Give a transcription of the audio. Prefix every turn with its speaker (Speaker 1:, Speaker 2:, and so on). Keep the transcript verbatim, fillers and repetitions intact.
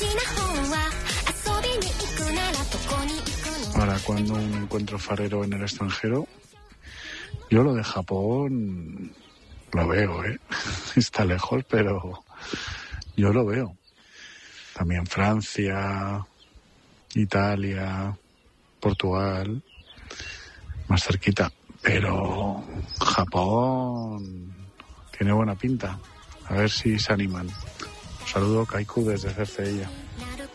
Speaker 1: Ahora, cuando un encuentro farero en el extranjero, yo lo de Japón lo veo, ¿eh? Está lejos, pero yo lo veo. También Francia, Italia, Portugal, más cerquita. Pero Japón tiene buena pinta. A ver si se animan. Un saludo, Kaiku, desde Cercedilla.